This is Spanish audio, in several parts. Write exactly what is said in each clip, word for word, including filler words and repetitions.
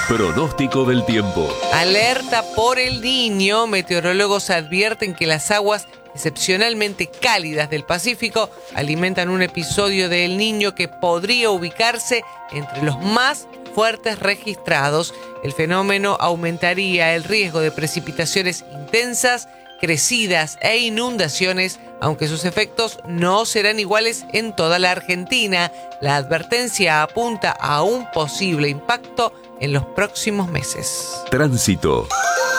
Pronóstico del tiempo. Alerta por el Niño. Meteorólogos advierten que las aguas excepcionalmente cálidas del Pacífico alimentan un episodio de El Niño que podría ubicarse entre los más fuertes registrados. El fenómeno aumentaría el riesgo de precipitaciones intensas, crecidas e inundaciones, aunque sus efectos no serán iguales en toda la Argentina. La advertencia apunta a un posible impacto en los próximos meses. Tránsito.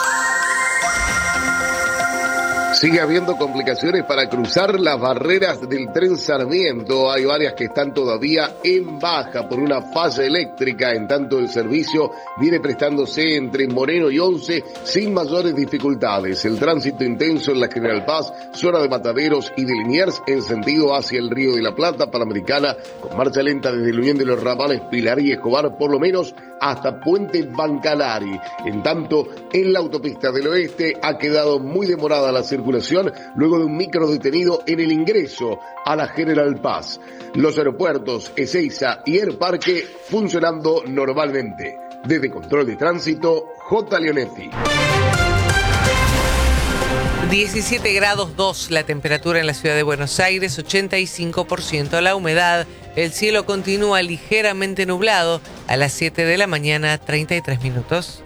Sigue habiendo complicaciones para cruzar las barreras del tren Sarmiento. Hay varias que están todavía en baja por una falla eléctrica. En tanto, el servicio viene prestándose entre Moreno y Once sin mayores dificultades. El tránsito intenso en la General Paz, zona de Mataderos y de Liniers en sentido hacia el Río de la Plata, Panamericana, con marcha lenta desde el Unión de los Ramales Pilar y Escobar, por lo menos hasta Puente Bancalari. En tanto, en la autopista del Oeste ha quedado muy demorada la circulación luego de un micro detenido en el ingreso a la General Paz. Los aeropuertos Ezeiza y Air Parque funcionando normalmente. Desde Control de Tránsito, J. Leonetti. diecisiete grados dos la temperatura en la ciudad de Buenos Aires, ochenta y cinco por ciento la humedad. El cielo continúa ligeramente nublado. A las siete de la mañana, treinta y tres minutos.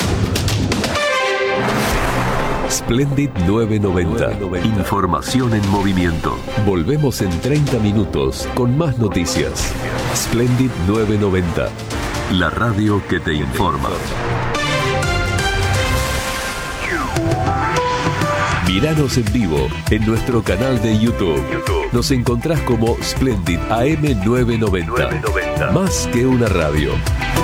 Splendid novecientos noventa. Información en movimiento. Volvemos en treinta minutos con más noticias. Splendid novecientos noventa. La radio que te informa. Míranos en vivo en nuestro canal de YouTube. Nos encontrás como Splendid A M novecientos noventa. Más que una radio.